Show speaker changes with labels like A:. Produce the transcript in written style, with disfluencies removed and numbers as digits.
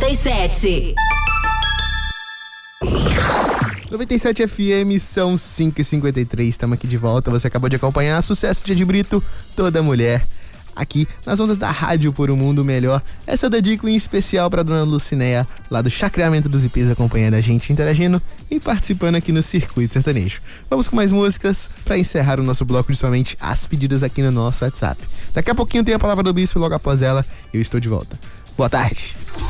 A: 97.
B: 97 FM, são 5h53, estamos aqui de volta. Você acabou de acompanhar Sucesso de Ed Brito, Toda Mulher, aqui nas ondas da Rádio por um Mundo Melhor. Essa eu dedico em especial para dona Lucinéia, lá do Chacreamento dos Ipês, acompanhando a gente, interagindo e participando aqui no Circuito Sertanejo. Vamos com mais músicas para encerrar o nosso bloco de somente as pedidas aqui no nosso WhatsApp. Daqui a pouquinho tem a palavra do Bispo e logo após ela eu estou de volta. Boa tarde.